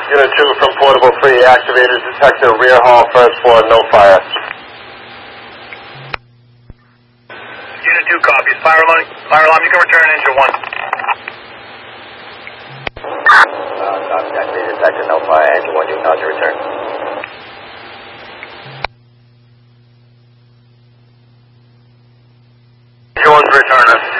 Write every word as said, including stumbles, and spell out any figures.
Unit two from Portable three, activated detector, rear hall, first floor, no fire. Unit two copies. Fire alarm, fire alarm, you can return engine one. Uh, copy, activated detector, no fire, engine one, you acknowledge your return. Engine one's returning.